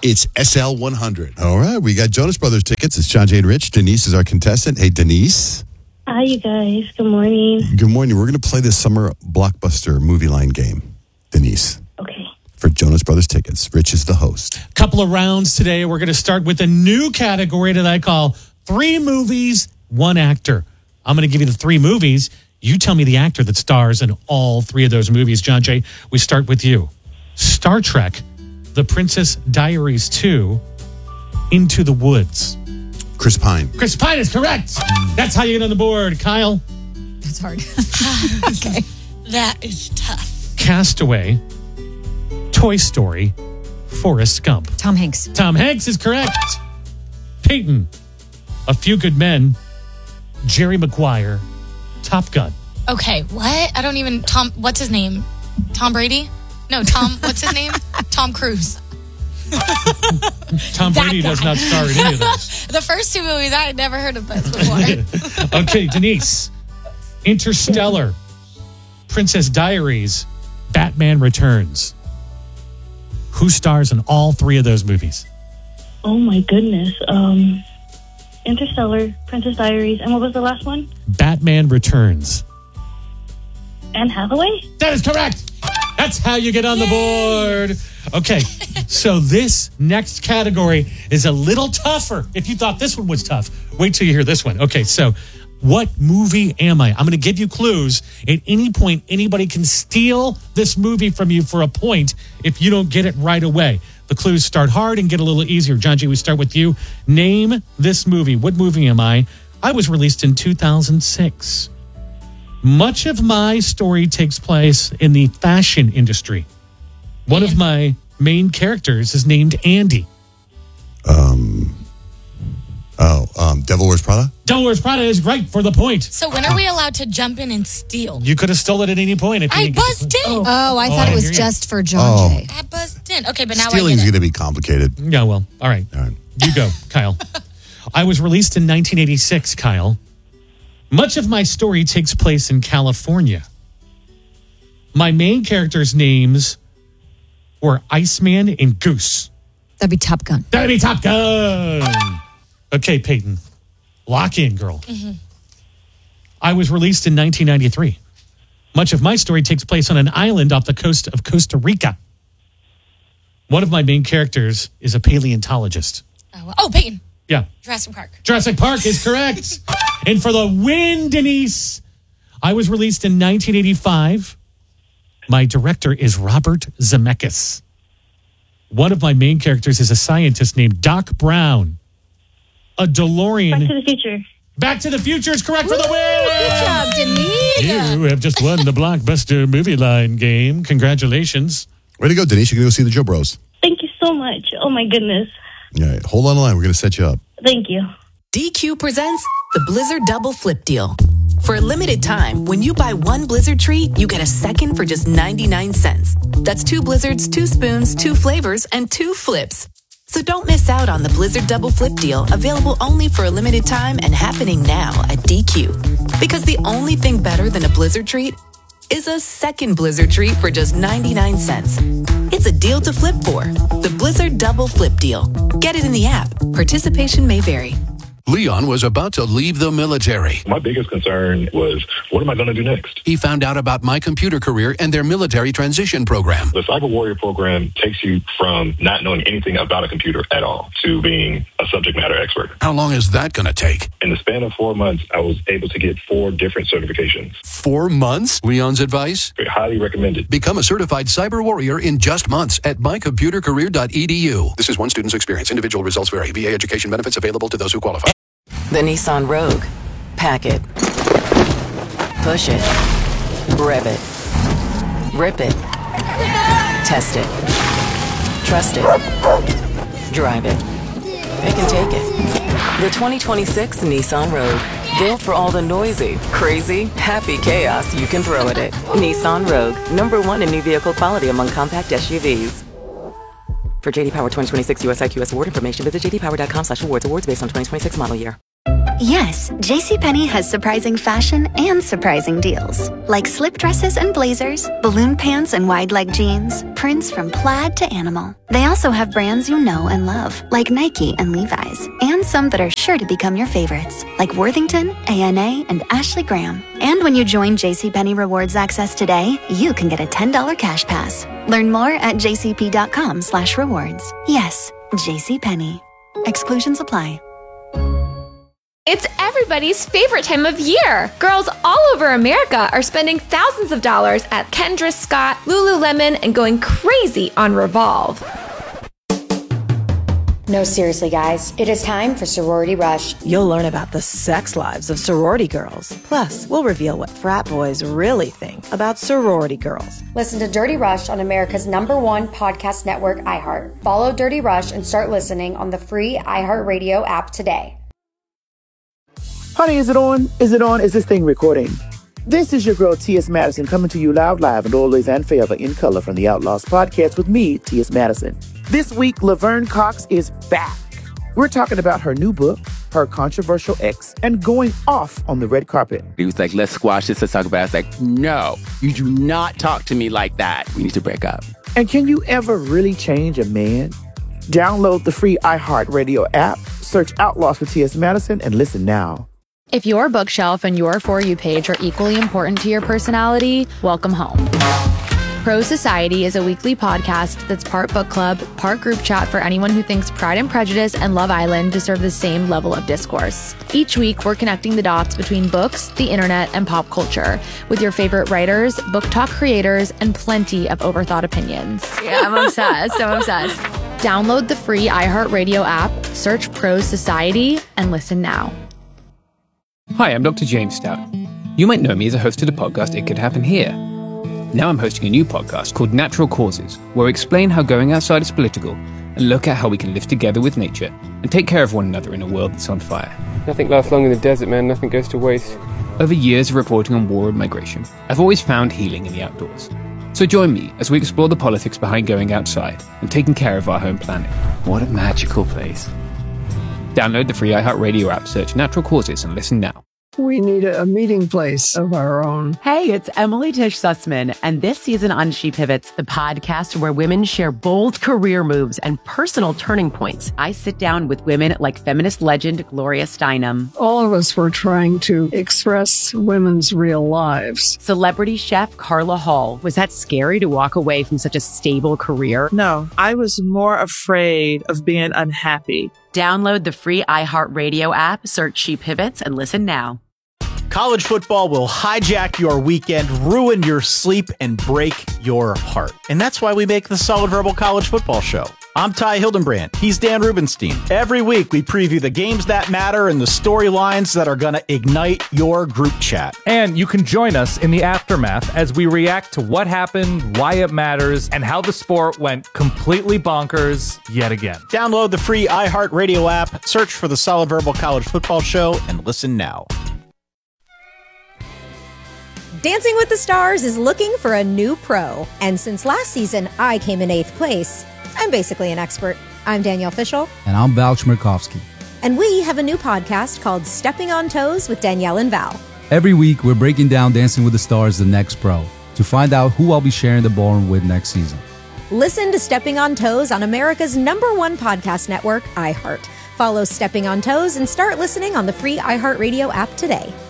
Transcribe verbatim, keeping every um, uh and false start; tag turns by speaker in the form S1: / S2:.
S1: It's S L one hundred.
S2: All right, we got Jonas Brothers tickets. It's John, Jay, and Rich. Denise is our contestant. Hey, Denise.
S3: Hi, you guys. Good morning.
S2: Good morning. We're going to play this summer blockbuster movie line game, Denise.
S3: Okay.
S2: For Jonas Brothers tickets. Rich is the host.
S4: Couple of rounds today. We're going to start with a new category that I call three movies, one actor. I'm going to give you the three movies. You tell me the actor that stars in all three of those movies. John Jay, we start with you. Star Trek, The Princess Diaries two, Into the Woods.
S1: Chris Pine.
S4: Chris Pine is correct. That's how you get on the board. Kyle.
S5: That's hard. Okay.
S6: That is tough.
S4: Castaway, Toy Story, Forrest Gump.
S5: Tom Hanks.
S4: Tom Hanks is correct. Peyton, A Few Good Men, Jerry Maguire, Top Gun.
S6: Okay, what? I don't even... Tom... What's his name? Tom Brady? No, Tom... What's his name? Tom Cruise.
S4: Tom Brady does not star in any of those.
S6: The first two movies, I had never heard of those before.
S4: Okay, Denise. Interstellar, Princess Diaries, Batman Returns. Who stars in all three of those movies?
S3: Oh, my goodness. Um, Interstellar, Princess Diaries, and what was the last one?
S4: Batman Returns.
S3: Anne Hathaway?
S4: That is correct. That's how you get on the board. Okay, so this next category is a little tougher. If you thought this one was tough, wait till you hear this one. Okay, so what movie am I? I'm going to give you clues. At any point, anybody can steal this movie from you for a point if you don't get it right away. The clues start hard and get a little easier. John G., we start with you. Name this movie. What movie am I? I was released in two thousand six. Much of my story takes place in the fashion industry. One of my main characters is named Andy.
S2: Um. Oh, um, Devil Wears Prada?
S4: Devil Wears Prada is right for the point.
S6: So when are we allowed to jump in and steal?
S4: You could have stolen at any point. If you
S6: I
S4: didn't get
S6: buzzed
S4: the-
S6: in.
S5: Oh, I
S4: Oh,
S5: thought
S4: I
S5: it was
S4: hear you.
S5: just for John
S2: Oh.
S5: Jay.
S6: I buzzed in. Okay, but now
S2: Stealing's
S6: I
S2: going
S6: get
S2: to
S6: it.
S2: be complicated.
S4: Yeah, well, all right.
S2: All right.
S4: You go, Kyle. I was released in nineteen eighty-six, Kyle. Much of my story takes place in California. My main characters' names were Iceman and Goose.
S5: That'd be Top Gun.
S4: That'd be Top Gun. Okay, Peyton. Lock in, girl.
S6: Mm-hmm.
S4: I was released in nineteen ninety-three. Much of my story takes place on an island off the coast of Costa Rica. One of my main characters is a paleontologist.
S6: Oh, oh, Peyton.
S4: Yeah.
S6: Jurassic Park.
S4: Jurassic Park is correct. And for the win, Denise, I was released in nineteen eighty-five. My director is Robert Zemeckis. One of my main characters is a scientist named Doc Brown. A DeLorean.
S3: Back to the Future.
S4: Back to the Future is correct for the win.
S5: Good job, Denise.
S4: You have just won the Blockbuster Movie Line game. Congratulations.
S2: Way to go, Denise. You're going to go see the Joe Bros.
S3: Thank you so much. Oh, my goodness.
S2: All right, hold on the line. We're going to set you up.
S3: Thank you.
S7: D Q presents the Blizzard Double Flip Deal. For a limited time, when you buy one Blizzard treat, you get a second for just ninety-nine cents. That's two Blizzards, two spoons, two flavors, and two flips. So don't miss out on the Blizzard Double Flip Deal, available only for a limited time and happening now at D Q. Because the only thing better than a Blizzard treat is a second Blizzard treat for just ninety-nine cents. It's a deal to flip for. The Blizzard Double Flip Deal. Get it in the app. Participation may vary.
S8: Leon was about to leave the military.
S9: My biggest concern was, what am I going to do next?
S8: He found out about My Computer Career and their military transition program.
S9: The Cyber Warrior program takes you from not knowing anything about a computer at all to being a subject matter expert.
S8: How long is that going to take?
S9: In the span of four months, I was able to get four different certifications.
S8: Four months? Leon's advice?
S9: Highly recommended.
S8: Become a certified cyber warrior in just months at my computer career dot e d u. This is one student's experience. Individual results vary. V A education benefits available to those who qualify.
S7: The Nissan Rogue. Pack it. Push it. Rev it. Rip it. Test it. Trust it. Drive it. It can take it. The twenty twenty-six Nissan Rogue. Built for all the noisy, crazy, happy chaos you can throw at it. Nissan Rogue. Number one in new vehicle quality among compact S U Vs. For J D Power twenty twenty-six U S I Q S award information, visit j d power dot com slash awards. Awards based on twenty twenty-six model year.
S10: Yes, JCPenney has surprising fashion and surprising deals. Like slip dresses and blazers, balloon pants and wide leg jeans, prints from plaid to animal. They also have brands you know and love, like Nike and Levi's, and some that are sure to become your favorites, like Worthington, A N A, and Ashley Graham. And when you join JCPenney Rewards Access today, you can get a ten dollars cash pass. Learn more at jcp.com slash rewards. Yes, JCPenney. Exclusions apply.
S11: It's everybody's favorite time of year. Girls all over America are spending thousands of dollars at Kendra Scott, Lululemon, and going crazy on Revolve.
S12: No, seriously, guys. It is time for Sorority Rush.
S13: You'll learn about the sex lives of sorority girls. Plus, we'll reveal what frat boys really think about sorority girls.
S12: Listen to Dirty Rush on America's number one podcast network, iHeart. Follow Dirty Rush and start listening on the free iHeartRadio app today.
S14: Honey, is it on? Is it on? Is this thing recording? This is your girl, T S. Madison, coming to you loud, live, and always and forever in color from the Outlaws podcast with me, T S. Madison. This week, Laverne Cox is back. We're talking about her new book, her controversial ex, and going off on the red carpet.
S15: He was like, let's squash this, let's talk about it. I was like, no, you do not talk to me like that. We need to break up.
S14: And can you ever really change a man? Download the free iHeartRadio app, search Outlaws for T S. Madison, and listen now.
S16: If your bookshelf and your For You page are equally important to your personality, welcome home. Pro Society is a weekly podcast that's part book club, part group chat for anyone who thinks Pride and Prejudice and Love Island deserve the same level of discourse. Each week, we're connecting the dots between books, the internet, and pop culture with your favorite writers, book talk creators, and plenty of overthought opinions.
S5: Yeah, I'm obsessed. I'm obsessed.
S16: Download the free iHeartRadio app, search Pro Society, and listen now.
S17: Hi, I'm Doctor James Stout. You might know me as a host of the podcast It Could Happen Here. Now I'm hosting a new podcast called Natural Causes, where I explain how going outside is political and look at how we can live together with nature and take care of one another in a world that's on fire.
S18: Nothing lasts long in the desert, man. Nothing goes to waste.
S17: Over years of reporting on war and migration, I've always found healing in the outdoors. So join me as we explore the politics behind going outside and taking care of our home planet. What a magical place. Download the free iHeartRadio app, search Natural Causes, and listen now.
S19: We need a, a meeting place of our own.
S20: Hey, it's Emily Tish Sussman, and this season on She Pivots, the podcast where women share bold career moves and personal turning points. I sit down with women like feminist legend Gloria Steinem.
S19: All of us were trying to express women's real lives.
S20: Celebrity chef Carla Hall. Was that scary to walk away from such a stable career?
S21: No, I was more afraid of being unhappy.
S20: Download the free iHeartRadio app, search She Pivots, and listen now.
S22: College football will hijack your weekend, ruin your sleep, and break your heart. And that's why we make the Solid Verbal College Football Show. I'm Ty Hildenbrand. He's Dan Rubenstein. Every week, we preview the games that matter and the storylines that are going to ignite your group chat.
S23: And you can join us in the aftermath as we react to what happened, why it matters, and how the sport went completely bonkers yet again.
S22: Download the free iHeartRadio app, search for the Solid Verbal College Football Show, and listen now.
S24: Dancing with the Stars is looking for a new pro. And since last season, I came in eighth place. I'm basically an expert. I'm Danielle Fishel.
S25: And I'm Val Chmerkovsky.
S24: And we have a new podcast called Stepping on Toes with Danielle and Val.
S25: Every week, we're breaking down Dancing with the Stars, the next pro, to find out who I'll be sharing the ballroom with next season.
S24: Listen to Stepping on Toes on America's number one podcast network, iHeart. Follow Stepping on Toes and start listening on the free iHeartRadio app today.